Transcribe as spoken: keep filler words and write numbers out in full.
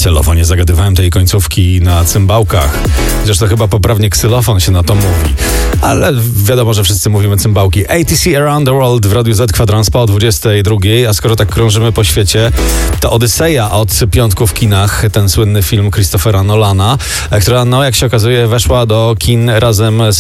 Celowo nie zagadywałem tej końcówki na cymbałkach. Chociaż to chyba poprawnie ksylofon się na to mówi. Ale wiadomo, że wszyscy mówimy cymbałki. A T C Around the World w Radiu Z Kwadrans po dwudziestej drugiej, a skoro tak krążymy po świecie, to Odyseja od piątku w kinach, ten słynny film Christophera Nolana, która, no jak się okazuje, weszła do kin razem z